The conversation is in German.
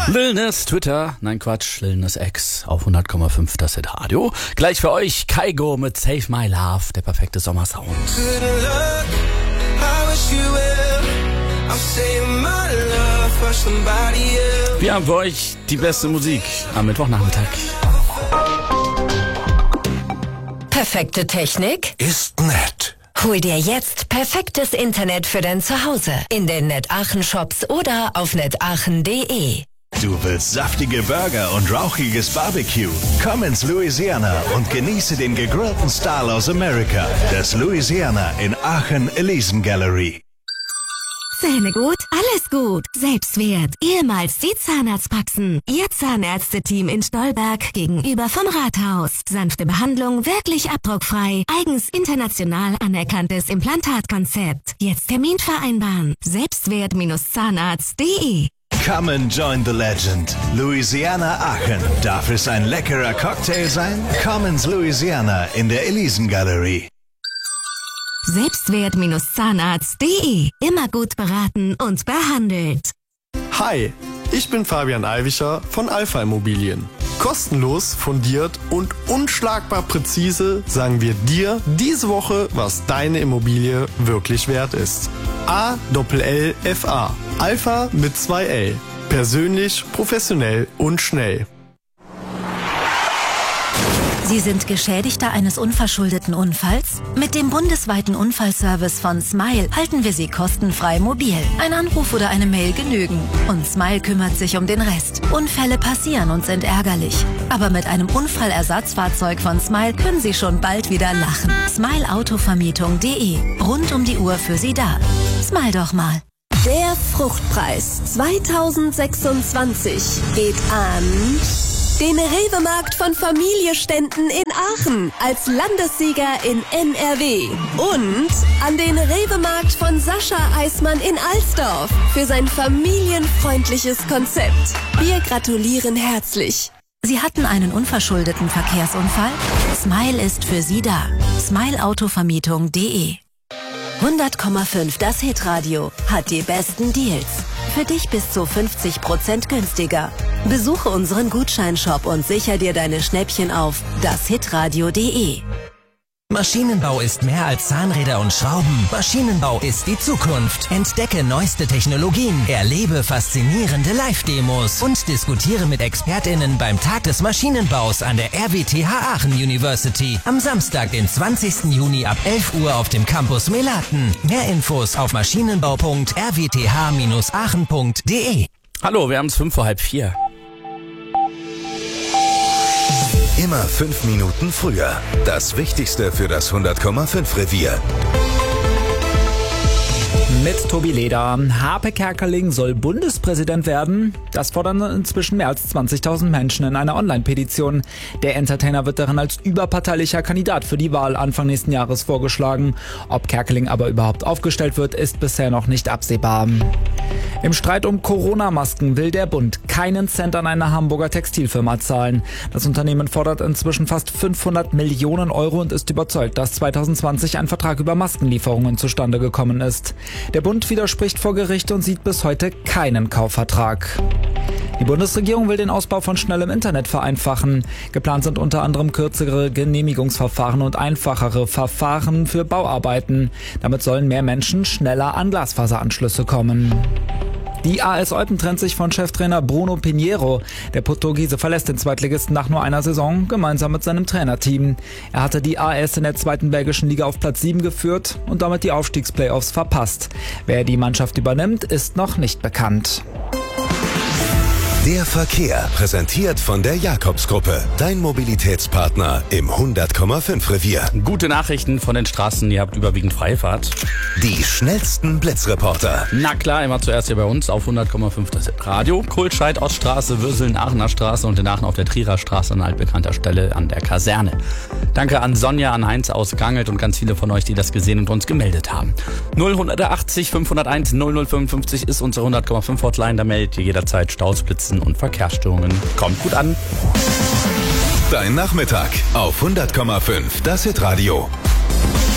Lil Nas Twitter, nein Quatsch, Lil Nas X auf 100,5 das Hit-Radio. Gleich für euch Kygo mit Save My Love, der perfekte Sommersound. Wir haben für euch die beste Musik am Mittwochnachmittag. Perfekte Technik Ist nett. Hol dir jetzt perfektes Internet für dein Zuhause in den NetAachen-Shops oder auf netachen.de. Du willst saftige Burger und rauchiges Barbecue? Komm ins Louisiana und genieße den gegrillten Style aus Amerika. Das Louisiana in Aachen-Elisen Gallery. Zähne gut? Alles gut. Selbstwert. Ehemals die Zahnarztpraxen. Ihr Zahnärzte-Team in Stolberg gegenüber vom Rathaus. Sanfte Behandlung, wirklich abdruckfrei. Eigens international anerkanntes Implantatkonzept. Jetzt Termin vereinbaren. Selbstwert-zahnarzt.de. Come and join the legend. Louisiana Aachen. Darf es ein leckerer Cocktail sein? Komm ins Louisiana in der Elisen Gallery. Selbstwert-zahnarzt.de. Immer gut beraten und behandelt. Hi, ich bin Fabian Eiwischer von Alpha Immobilien. Kostenlos, fundiert und unschlagbar präzise sagen wir dir diese Woche, was deine Immobilie wirklich wert ist. ALLFA. Alpha mit 2 L. Persönlich, professionell und schnell. Sie sind Geschädigter eines unverschuldeten Unfalls? Mit dem bundesweiten Unfallservice von Smile halten wir Sie kostenfrei mobil. Ein Anruf oder eine Mail genügen. Und Smile kümmert sich um den Rest. Unfälle passieren und sind ärgerlich. Aber mit einem Unfallersatzfahrzeug von Smile können Sie schon bald wieder lachen. Smileautovermietung.de. Rund um die Uhr für Sie da. Smile doch mal. Der Fruchtpreis 2026 geht an den Rewe-Markt von Familieständen in Aachen als Landessieger in NRW und an den Rewe-Markt von Sascha Eismann in Alsdorf für sein familienfreundliches Konzept. Wir gratulieren herzlich. Sie hatten einen unverschuldeten Verkehrsunfall? Smile ist für Sie da. Smileautovermietung.de. 100,5 das Hitradio hat die besten Deals. Für dich bis zu 50% günstiger. Besuche unseren Gutscheinshop und sicher dir deine Schnäppchen auf dashitradio.de. Maschinenbau ist mehr als Zahnräder und Schrauben. Maschinenbau ist die Zukunft. Entdecke neueste Technologien, erlebe faszinierende Live-Demos und diskutiere mit ExpertInnen beim Tag des Maschinenbaus an der RWTH Aachen University. Am Samstag, den 20. Juni ab 11 Uhr auf dem Campus Melaten. Mehr Infos auf maschinenbau.rwth-aachen.de. Hallo, wir haben es 3:55. Immer 5 Minuten früher. Das Wichtigste für das 100,5 Revier. Mit Tobi Leder. Harpe Kerkeling soll Bundespräsident werden. Das fordern inzwischen mehr als 20.000 Menschen in einer Online-Petition. Der Entertainer wird darin als überparteilicher Kandidat für die Wahl Anfang nächsten Jahres vorgeschlagen. Ob Kerkeling aber überhaupt aufgestellt wird, ist bisher noch nicht absehbar. Im Streit um Corona-Masken will der Bund keinen Cent an eine Hamburger Textilfirma zahlen. Das Unternehmen fordert inzwischen fast 500 Millionen Euro und ist überzeugt, dass 2020 ein Vertrag über Maskenlieferungen zustande gekommen ist. Der Bund widerspricht vor Gericht und sieht bis heute keinen Kaufvertrag. Die Bundesregierung will den Ausbau von schnellem Internet vereinfachen. Geplant sind unter anderem kürzere Genehmigungsverfahren und einfachere Verfahren für Bauarbeiten. Damit sollen mehr Menschen schneller an Glasfaseranschlüsse kommen. Die AS Eupen trennt sich von Cheftrainer Bruno Pinheiro. Der Portugiese verlässt den Zweitligisten nach nur einer Saison, gemeinsam mit seinem Trainerteam. Er hatte die AS in der zweiten belgischen Liga auf Platz 7 geführt und damit die Aufstiegsplayoffs verpasst. Wer die Mannschaft übernimmt, ist noch nicht bekannt. Der Verkehr, präsentiert von der Jakobsgruppe. Dein Mobilitätspartner im 100,5 Revier. Gute Nachrichten von den Straßen, ihr habt überwiegend Freifahrt. Die schnellsten Blitzreporter. Na klar, immer zuerst hier bei uns auf 100,5 das Radio. Kohlscheid, Oststraße, Würseln, Aachener Straße und in Aachen auf der Trierer Straße an altbekannter Stelle an der Kaserne. Danke an Sonja, an Heinz aus Gangelt und ganz viele von euch, die das gesehen und uns gemeldet haben. 0180 501 0055 ist unsere 100,5 Hotline. Da meldet ihr jederzeit Staus, Blitzen und Verkehrsstörungen. Kommt gut an. Dein Nachmittag auf 100,5 das Hitradio.